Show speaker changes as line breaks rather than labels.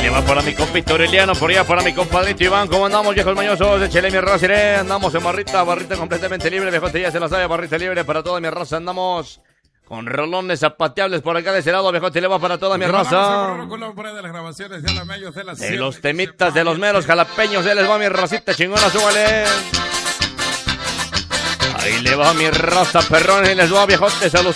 le va para mi compito Aureliano, por allá para mi compadrito Iván. ¿Cómo andamos, viejos mañosos? Échale mi raza, iré. Andamos en barrita completamente libre, viejote, ya se la sabe, barrita libre para toda mi raza. Andamos con rolones zapateables por acá de ese lado, viejote, le va para toda mi raza. De los temitas, de los meros jalapeños, ya les va mi racita chingona, súbale. Ahí le va mi raza, perrón, y les va, viejotes, a los